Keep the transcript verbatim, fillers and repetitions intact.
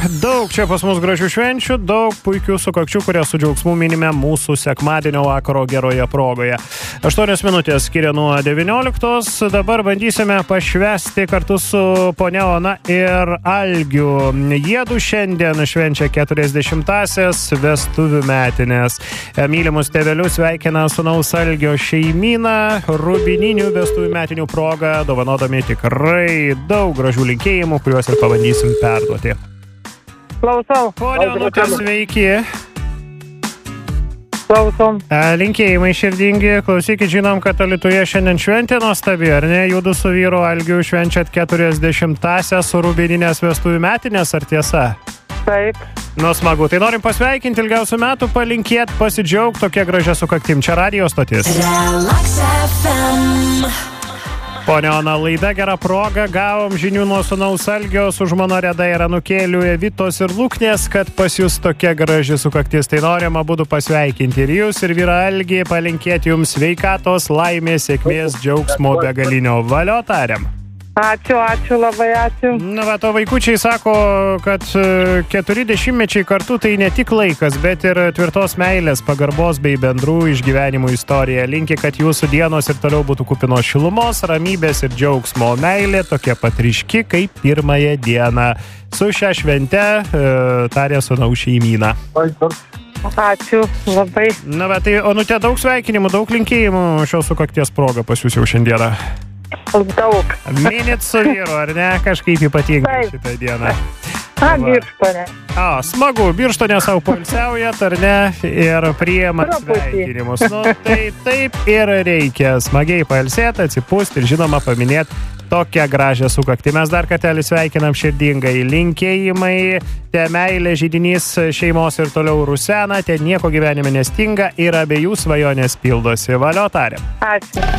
Daug čia pas mus gražių švenčių, daug puikių sukakčių, kurie su džiaugsmu minime mūsų sekmadienio vakaro geroje progoje. aštuonios minutės skiria nuo devynioliktos, dabar bandysime pašvęsti kartu su ponia Ona ir Algiu. Jiedu šiandien švenčia keturiasdešimtąsias vestuvių metinės. Mylimus tėvelius sveikina sūnaus Algio šeimyną, rubininių vestuvių metinių progą, dovanodami tikrai daug gražių linkėjimų, kuriuos ir pabandysim perduoti. Klausau. Pone Onukas, sveiki. Klausom. Linkėjimai širdingi. Klausykit, žinom, kad Alytuje šiandien šventė nuostabi, ar ne? Judu su vyru Algiu švenčiat keturiasdešimtąsias rubininės vestuvių metinės, ar tiesa? Taip. Nu, smagu. Tai norim pasveikinti ilgiausių metų, palinkėt, pasidžiaugti tokia gražia sukaktim. Čia radijo stotis. Relax F M. Pone Ona, laida gera proga, gavom žinių nuo sūnaus Algio, su žmona Reda ir anūkėlių Evitos ir Luknės, kad pas jūs tokia graži sukaktis. Tai norim abudu pasveikinti ir jūs, ir vyrą Algį, palinkėti jums sveikatos, laimės, sėkmės, džiaugsmo begalinio. Valio tariam. Ačiū, ačiū, labai ačiū. Na, va, to vaikučiai sako, kad keturi dešimtmečiai kartu tai ne tik laikas, bet ir tvirtos meilės, pagarbos bei bendrų išgyvenimų istorija. Linki, kad jūsų dienos ir toliau būtų kupinos šilumos, ramybės ir džiaugsmo. Meilė tokia pat ryški kaip pirmąją dieną. Su šią švente e, tarė sūnaus šeimyną. Ačiū, labai. Na, va, tai Onute, daug sveikinimų, daug linkėjimų šios sukakties proga pas jūs jau šiandieną. Daug. Minit su vyru, ar ne? Kažkaip ypatingai šitą dieną. A, Birštone. O, smagu, Birštone savo poilsiaujat, ar ne? Ir priėmat sveikinimus. Nu, tai taip ir reikia. Smagiai pailsėti, atsipūsti ir žinoma paminėti tokią gražią sukaktį. Mes dar kartelį sveikinam širdingai. Linkėjimai, te meilė židinys šeimos ir toliau rusena, te nieko gyvenime nestinga ir abiejų svajonės pildosi. Valio tariam. Ačiū.